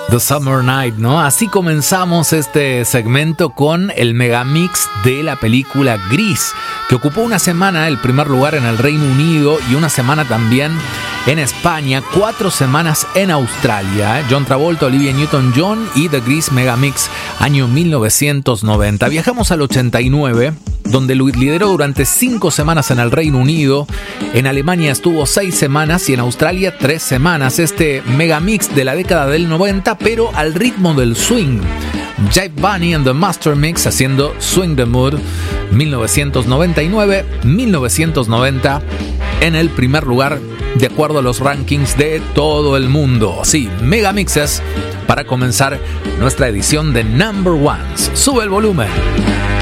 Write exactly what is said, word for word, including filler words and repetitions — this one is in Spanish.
The Summer Night, ¿no? Así comenzamos este segmento con el megamix de la película Gris, que ocupó una semana el primer lugar en el Reino Unido y una semana también en España, cuatro semanas en Australia. ¿eh? John Travolta, Olivia Newton-John y The Gris Megamix, año mil novecientos noventa. Viajamos al ochenta y nueve, donde lideró durante cinco semanas en el Reino Unido. En Alemania estuvo seis semanas y en Australia tres semanas. Este megamix de la década del noventa, pero al ritmo del swing. Jive Bunny and the Master Mix haciendo Swing the Mood, mil novecientos noventa y nueve a mil novecientos noventa, en el primer lugar de acuerdo a los rankings de todo el mundo. Sí, megamixes para comenzar nuestra edición de Number Ones. Sube el volumen.